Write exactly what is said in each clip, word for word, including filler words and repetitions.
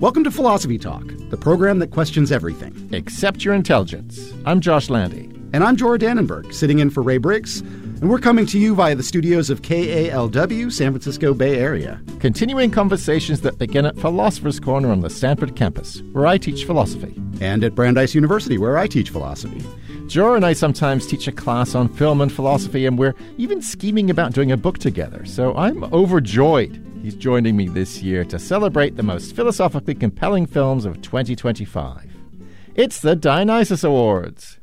Welcome to Philosophy Talk, the program that questions everything. Except your intelligence. I'm Josh Landy. And I'm Jorah Dannenberg, sitting in for Ray Briggs. And we're coming to you via the studios of K A L W, San Francisco Bay Area. Continuing conversations that begin at Philosopher's Corner on the Stanford campus, where I teach philosophy. And at Brandeis University, where I teach philosophy. Jorah and I sometimes teach a class on film and philosophy, and we're even scheming about doing a book together. So I'm overjoyed he's joining me this year to celebrate the most philosophically compelling films of twenty twenty-five. It's the Dionysus Awards.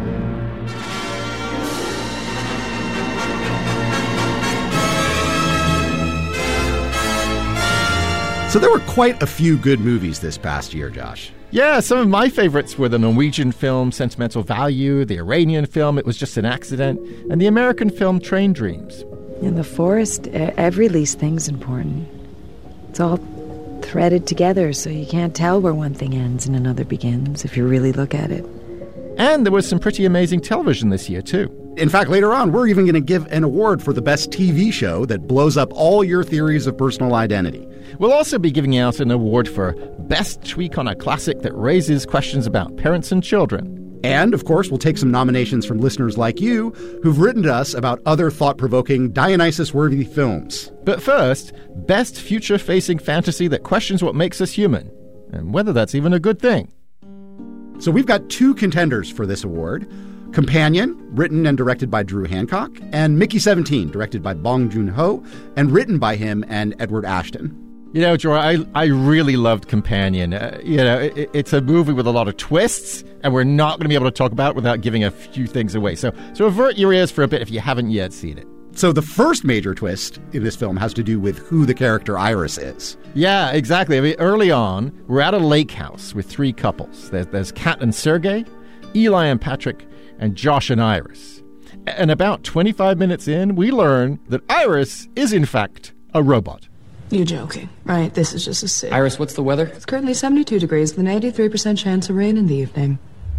So there were quite a few good movies this past year, Josh. Yeah, some of my favorites were the Norwegian film Sentimental Value, the Iranian film It Was Just an Accident, and the American film Train Dreams. In the forest, every least thing's important. It's all threaded together, so you can't tell where one thing ends and another begins if you really look at it. And there was some pretty amazing television this year, too. In fact, later on, we're even going to give an award for the best T V show that blows up all your theories of personal identity. We'll also be giving out an award for Best Tweak on a Classic that raises questions about parents and children. And, of course, we'll take some nominations from listeners like you who've written to us about other thought-provoking Dionysus-worthy films. But first, Best Future-Facing Fantasy that questions what makes us human, and whether that's even a good thing. So we've got two contenders for this award. Companion, written and directed by Drew Hancock, and Mickey seventeen, directed by Bong Joon-ho, and written by him and Edward Ashton. You know, Jorah, I, I really loved Companion. Uh, you know, it, it's a movie with a lot of twists, and we're not going to be able to talk about it without giving a few things away. So, so avert your ears for a bit if you haven't yet seen it. So the first major twist in this film has to do with who the character Iris is. Yeah, exactly. I mean, early on, we're at a lake house with three couples. There's, there's Kat and Sergey, Eli and Patrick, and Josh and Iris. And about twenty-five minutes in, we learn that Iris is, in fact, a robot. You're joking, right? This is just a sick. Iris, what's the weather? It's currently seventy-two degrees with an eighty-three percent chance of rain in the evening.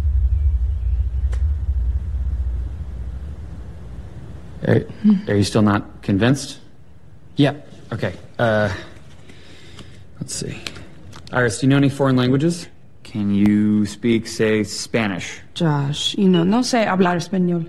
Are, are you still not convinced? Yeah, okay. Uh, let's see. Iris, do you know any foreign languages? Can you speak, say, Spanish? Josh, you know, no sé hablar español.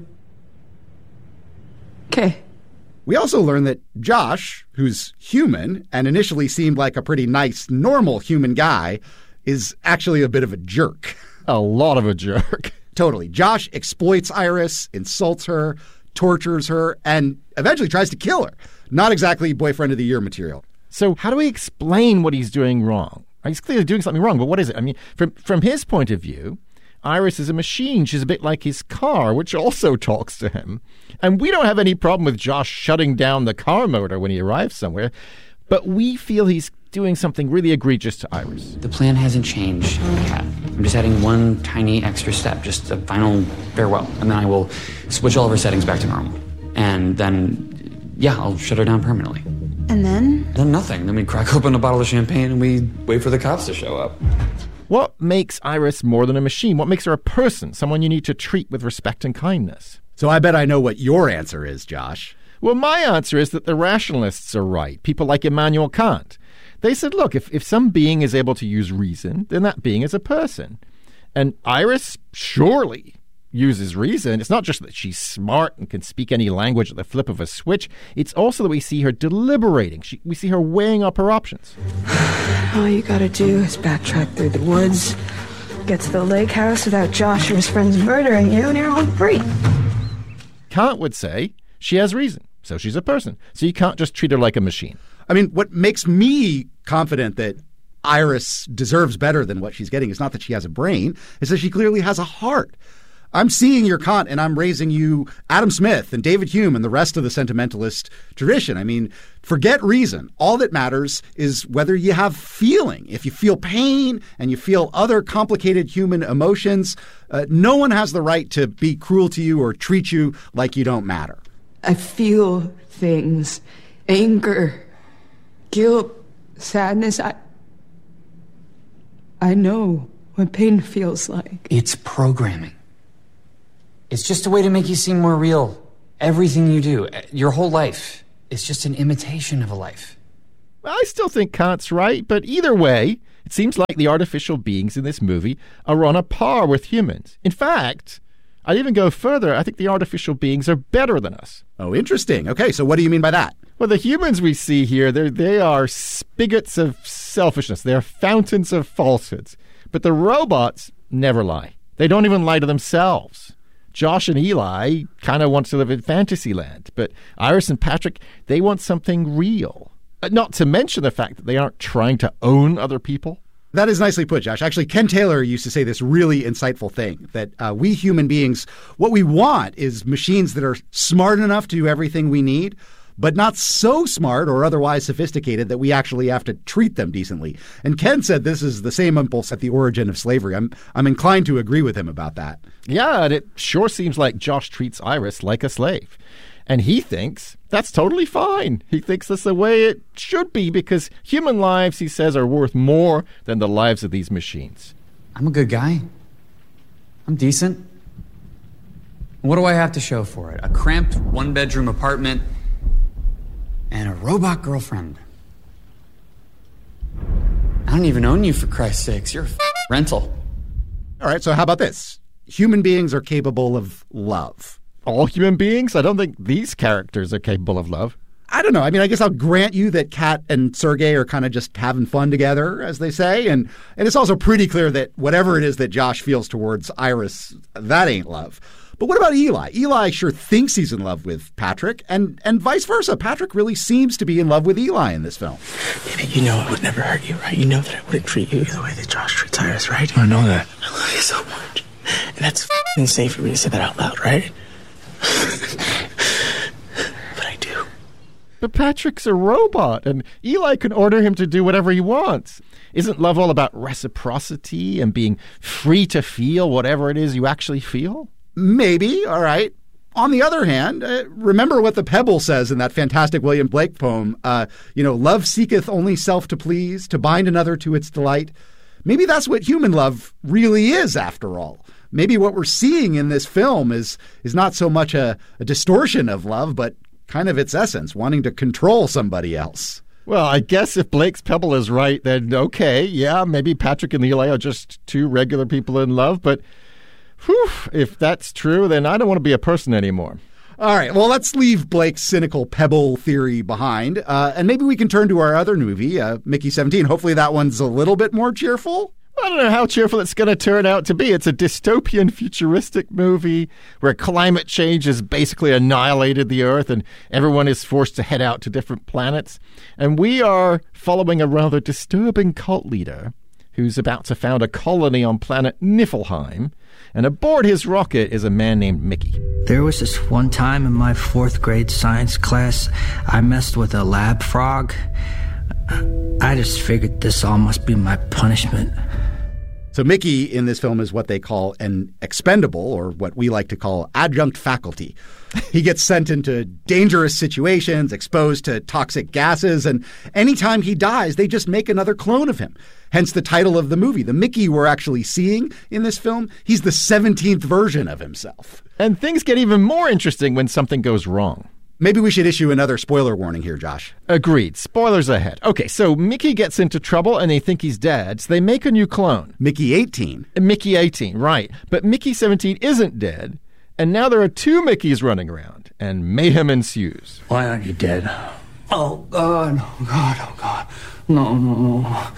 Okay. We also learn that Josh, who's human and initially seemed like a pretty nice, normal human guy, is actually a bit of a jerk. A lot of a jerk. Totally. Josh exploits Iris, insults her, tortures her, and eventually tries to kill her. Not exactly boyfriend of the year material. So how do we explain what he's doing wrong? He's clearly doing something wrong, but what is it? I mean, from from his point of view, Iris is a machine. She's a bit like his car, which also talks to him. And we don't have any problem with Josh shutting down the car motor when he arrives somewhere, but we feel he's doing something really egregious to Iris. The plan hasn't changed, Kat. I'm just adding one tiny extra step, just a final farewell, and then I will switch all of her settings back to normal. And then, yeah, I'll shut her down permanently. And then? Then nothing. Then we crack open a bottle of champagne and we wait for the cops to show up. What makes Iris more than a machine? What makes her a person, someone you need to treat with respect and kindness? So I bet I know what your answer is, Josh. Well, my answer is that the rationalists are right, people like Immanuel Kant. They said, look, if, if some being is able to use reason, then that being is a person. And Iris surely uses reason. It's not just that she's smart and can speak any language at the flip of a switch. It's also that we see her deliberating. She, we see her weighing up her options. All you gotta do is backtrack through the woods, get to the lake house without Josh or his friends murdering you, and you're home free. Kant would say she has reason, so she's a person. So you can't just treat her like a machine. I mean, what makes me confident that Iris deserves better than what she's getting is not that she has a brain, it's that she clearly has a heart. I'm seeing your Kant and I'm raising you Adam Smith and David Hume and the rest of the sentimentalist tradition. I mean, forget reason. All that matters is whether you have feeling. If you feel pain and you feel other complicated human emotions, uh, no one has the right to be cruel to you or treat you like you don't matter. I feel things. Anger, guilt, sadness. I, I know what pain feels like. It's programming. It's just a way to make you seem more real. Everything you do, your whole life, is just an imitation of a life. I still think Kant's right, but either way, It seems like the artificial beings in this movie are on a par with humans. In fact, I'd even go further. I think the artificial beings are better than us. Oh, interesting. Okay, so what do you mean by that? Well, the humans we see here, they're, they are spigots of selfishness. They're fountains of falsehoods. But the robots never lie. They don't even lie to themselves. Josh and Eli kind of want to live in fantasy land, but Iris and Patrick, they want something real. Not to mention the fact that they aren't trying to own other people. That is nicely put, Josh. Actually, Ken Taylor used to say this really insightful thing, that uh, we human beings, what we want is machines that are smart enough to do everything we need, but not so smart or otherwise sophisticated that we actually have to treat them decently. And Ken said this is the same impulse at the origin of slavery. I'm I'm inclined to agree with him about that. Yeah, and it sure seems like Josh treats Iris like a slave. And he thinks that's totally fine. He thinks that's the way it should be because human lives, he says, are worth more than the lives of these machines. I'm a good guy. I'm decent. What do I have to show for it? A cramped one-bedroom apartment and a robot girlfriend. I don't even own you, for Christ's sakes. You're a f- rental. All right, so how about this? Human beings are capable of love. All human beings? I don't think these characters are capable of love. I don't know. I mean, I guess I'll grant you that Kat and Sergei are kind of just having fun together, as they say. And, and it's also pretty clear that whatever it is that Josh feels towards Iris, that ain't love. But what about Eli? Eli sure thinks he's in love with Patrick, and, and vice versa. Patrick really seems to be in love with Eli in this film. Baby, you know it would never hurt you, right? You know that I wouldn't treat you the way that Josh treats Iris, right? I know that. I love you so much. And that's f***ing insane for me to say that out loud, right? But I do. But Patrick's a robot, and Eli can order him to do whatever he wants. Isn't love all about reciprocity and being free to feel whatever it is you actually feel? Maybe, all right. On the other hand, uh, remember what the Pebble says in that fantastic William Blake poem, uh, you know, love seeketh only self to please, to bind another to its delight. Maybe that's what human love really is, after all. Maybe what we're seeing in this film is is not so much a, a distortion of love, but kind of its essence, wanting to control somebody else. Well, I guess if Blake's Pebble is right, then okay, yeah, maybe Patrick and Eli are just two regular people in love, but whew, if that's true, then I don't want to be a person anymore. All right, well, let's leave Blake's cynical Pebble theory behind, uh, and maybe we can turn to our other movie, uh, Mickey seventeen. Hopefully that one's a little bit more cheerful. I don't know how cheerful it's going to turn out to be. It's a dystopian, futuristic movie where climate change has basically annihilated the Earth and everyone is forced to head out to different planets. And we are following a rather disturbing cult leader who's about to found a colony on planet Niflheim. And aboard his rocket is a man named Mickey. There was this one time in my fourth grade science class, I messed with a lab frog. I just figured this all must be my punishment. So Mickey in this film is what they call an expendable, or what we like to call adjunct faculty. He gets sent into dangerous situations, exposed to toxic gases, and anytime he dies, they just make another clone of him. Hence the title of the movie. The Mickey we're actually seeing in this film, he's the seventeenth version of himself. And things get even more interesting when something goes wrong. Maybe we should issue another spoiler warning here, Josh. Agreed. Spoilers ahead. Okay, so Mickey gets into trouble and they think he's dead, so they make a new clone. Mickey eighteen. Mickey eighteen, right. But Mickey seventeen isn't dead, and now there are two Mickeys running around, and mayhem ensues. Why aren't you dead? Oh, God. Oh, God. Oh, God. No, no, no.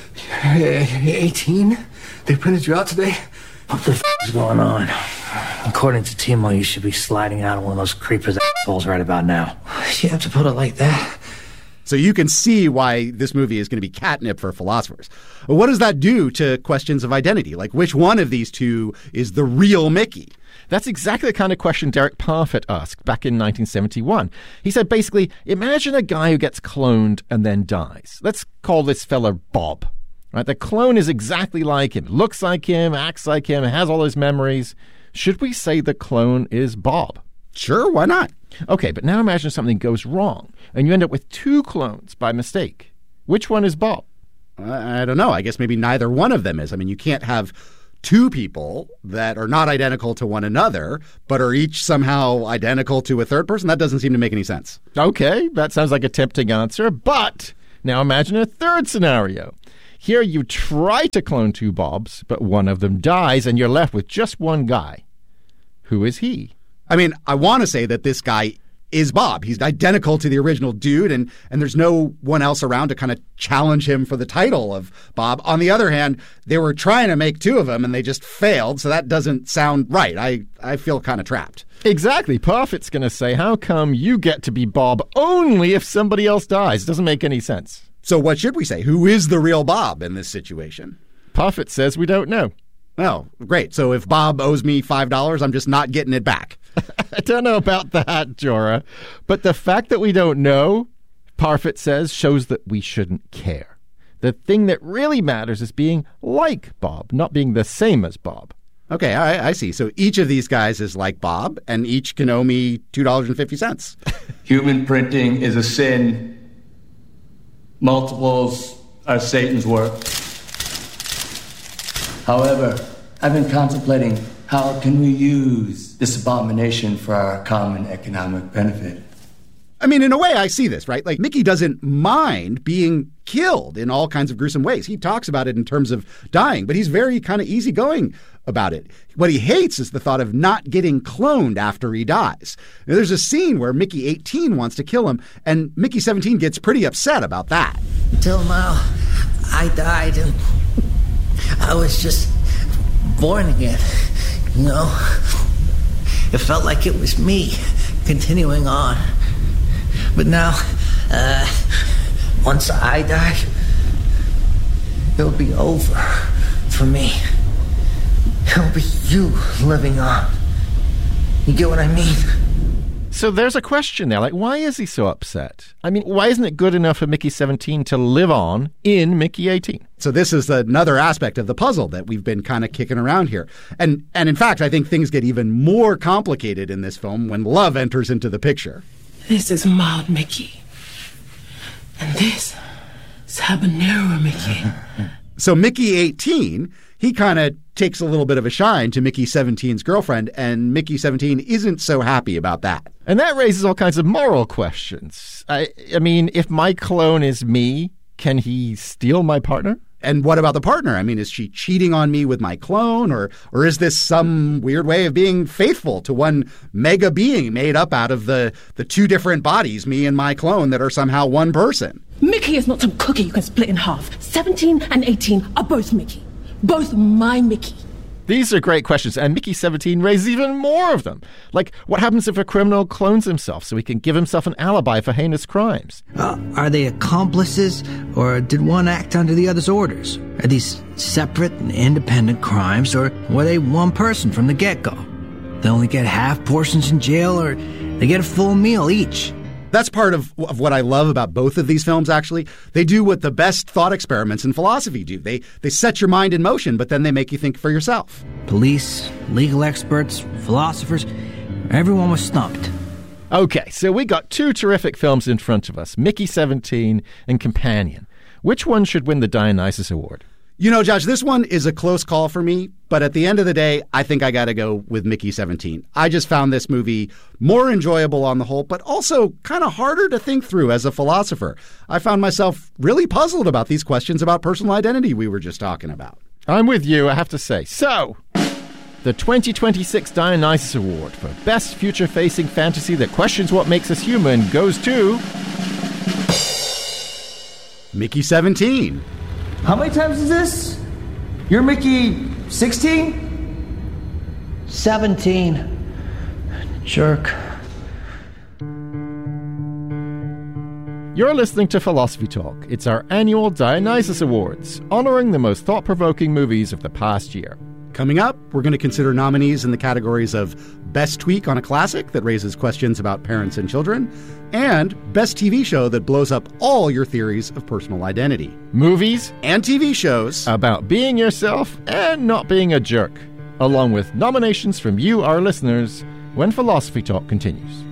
eighteen? They printed you out today? What the f*** is going on? According to Timo, you should be sliding out of one of those creepers assholes right about now. You have to put it like that. So you can see why this movie is going to be catnip for philosophers. What does that do to questions of identity? Like, which one of these two is the real Mickey? That's exactly the kind of question Derek Parfit asked back in nineteen seventy-one. He said, basically, imagine a guy who gets cloned and then dies. Let's call this fella Bob. Right? The clone is exactly like him, looks like him, acts like him, has all his memories. Should we say the clone is Bob? Sure, why not? Okay, but now imagine something goes wrong and you end up with two clones by mistake. Which one is Bob? I don't know. I guess maybe neither one of them is. I mean, you can't have two people that are not identical to one another, but are each somehow identical to a third person. That doesn't seem to make any sense. Okay, that sounds like a tempting answer, but now imagine a third scenario. Here you try to clone two Bobs, but one of them dies and you're left with just one guy. Who is he? I mean, I want to say that this guy is Bob. He's identical to the original dude, and, and there's no one else around to kind of challenge him for the title of Bob. On the other hand, they were trying to make two of them, and they just failed, so that doesn't sound right. I, I feel kind of trapped. Exactly. Parfit's going to say, how come you get to be Bob only if somebody else dies? It doesn't make any sense. So what should we say? Who is the real Bob in this situation? Parfit says we don't know. Oh, great. So if Bob owes me five dollars, I'm just not getting it back. I don't know about that, Jorah. But the fact that we don't know, Parfit says, shows that we shouldn't care. The thing that really matters is being like Bob, not being the same as Bob. Okay, I, I see. So each of these guys is like Bob, and each can owe me two dollars and fifty cents. Human printing is a sin. Multiples are Satan's work. However, I've been contemplating how can we use this abomination for our common economic benefit. I mean, in a way, I see this, right? Like, Mickey doesn't mind being killed in all kinds of gruesome ways. He talks about it in terms of dying, but he's very kind of easygoing about it. What he hates is the thought of not getting cloned after he dies. Now, there's a scene where Mickey eighteen wants to kill him, and Mickey seventeen gets pretty upset about that. Till now, I died and I was just born again, you know? It felt like it was me continuing on. But now, uh, once I die, it'll be over for me. It'll be you living on. You get what I mean? So there's a question there, like, why is he so upset? I mean, why isn't it good enough for Mickey seventeen to live on in Mickey eighteen? So this is another aspect of the puzzle that we've been kind of kicking around here. And and in fact, I think things get even more complicated in this film when love enters into the picture. This is mild Mickey. And this is habanero Mickey. So Mickey eighteen, he kind of takes a little bit of a shine to Mickey seventeen's girlfriend, and Mickey seventeen isn't so happy about that. And that raises all kinds of moral questions. I, I mean, if my clone is me, can he steal my partner? And what about the partner? I mean, is she cheating on me with my clone, or or is this some weird way of being faithful to one mega being made up out of the, the two different bodies, me and my clone, that are somehow one person? Mickey is not some cookie you can split in half. seventeen and eighteen are both Mickey. Both my Mickey. These are great questions, and Mickey seventeen raises even more of them. Like, what happens if a criminal clones himself so he can give himself an alibi for heinous crimes? Uh, are they accomplices, or did one act under the other's orders? Are these separate and independent crimes, or were they one person from the get-go? They only get half portions in jail, or they get a full meal each? That's part of, of what I love about both of these films, actually. They do what the best thought experiments in philosophy do. They they set your mind in motion, but then they make you think for yourself. Police, legal experts, philosophers, everyone was stumped. Okay, so we got two terrific films in front of us, Mickey seventeen and Companion. Which one should win the Dionysus Award? You know, Josh, this one is a close call for me, but at the end of the day, I think I got to go with Mickey seventeen. I just found this movie more enjoyable on the whole, but also kind of harder to think through as a philosopher. I found myself really puzzled about these questions about personal identity we were just talking about. I'm with you, I have to say. So, the twenty twenty-six Dionysus Award for Best Future-Facing Fantasy That Questions What Makes Us Human goes to Mickey seventeen. How many times is this? You're Mickey sixteen? seventeen. Jerk. You're listening to Philosophy Talk. It's our annual Dionysus Awards, honoring the most thought-provoking movies of the past year. Coming up, we're going to consider nominees in the categories of Best Tweak on a Classic that raises questions about parents and children, and Best T V Show that blows up all your theories of personal identity. Movies and T V shows about being yourself and not being a jerk, along with nominations from you, our listeners, when Philosophy Talk continues.